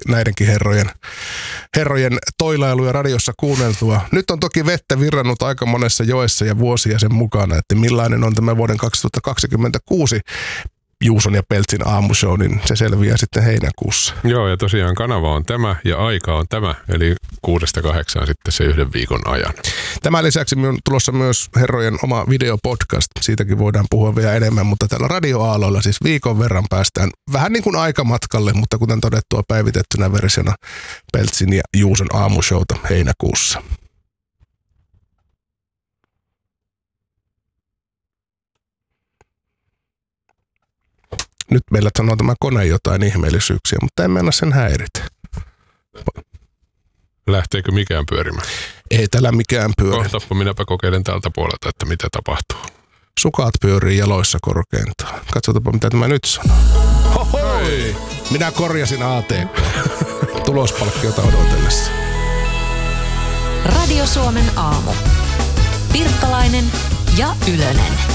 näidenkin herrojen toilailuja radiossa kuunneltua. Nyt on toki vettä virrannut aika monessa joessa ja vuosia sen mukana, että millainen on tämä vuoden 2026 Juuson ja Peltsin aamushow, niin se selviää sitten heinäkuussa. Joo, ja tosiaan kanava on tämä ja aika on tämä, eli 6-8 sitten se 1 viikon ajan. Tämän lisäksi on tulossa myös herrojen oma videopodcast. Siitäkin voidaan puhua vielä enemmän, mutta tällä radioaaloilla siis viikon verran päästään vähän niin kuin aikamatkalle, mutta kuten todettua päivitettynä versiona Peltsin ja Juuson aamushowta heinäkuussa. Nyt meillä sanoo tämä kone jotain ihmeellisyyksiä, mutta en mennä sen häiritä. Lähteekö mikään pyörimään? Ei täällä mikään pyöri. Kohtappa minäpä kokeilen tältä puolelta, että mitä tapahtuu. Sukat pyörii jaloissa korkeintaan. Katsotaanpa mitä tämä nyt sanoo. Hohoi! Minä korjasin ATK. Tulospalkkiota odotellessa. Radio Suomen aamu. Pirkkalainen ja Ylönen.